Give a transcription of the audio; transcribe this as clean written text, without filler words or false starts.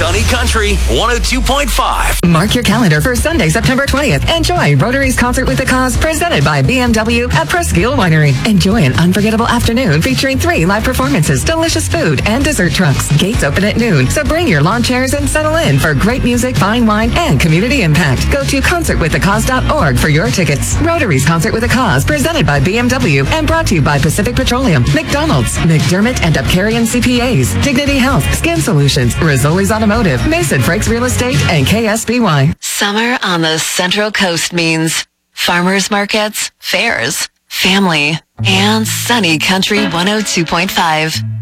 Sunny Country 102.5. Mark your calendar for Sunday, September 20th. Enjoy Rotary's Concert with a Cause presented by BMW at Presqu'île Winery. Enjoy an unforgettable afternoon featuring 3 live performances, delicious food, and dessert trucks. Gates open at noon, so bring your lawn chairs and settle in for great music, fine wine, and community impact. Go to concertwithacause.org for your tickets. Rotary's Concert with a Cause presented by BMW and brought to you by Pacific Petroleum, McDonald's, McDermott and Upcarian CPAs, Dignity Health, Skin Solutions, Rizzoli's Automotive, Mason Frakes Real Estate, and KSBY. Summer on the Central Coast means farmers markets, fairs, family, and Sunny Country 102.5.